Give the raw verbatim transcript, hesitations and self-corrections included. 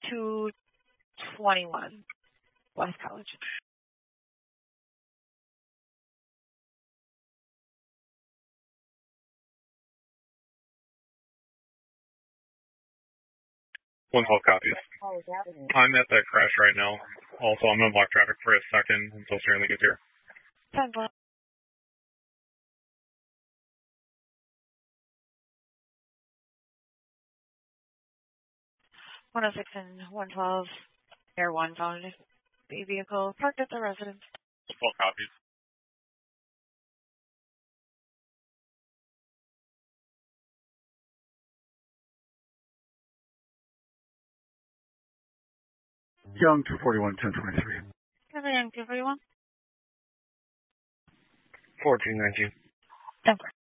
two twenty-one West College. One twelve copies. I'm at that crash right now. Also, I'm going to block traffic for a second until Stanley gets here. ten one. one oh six and one twelve, Air one found the vehicle parked at the residence. twelve copies. Young, two forty-one, ten twenty-three. Young, two forty-one. fourteen nineteen. ten four.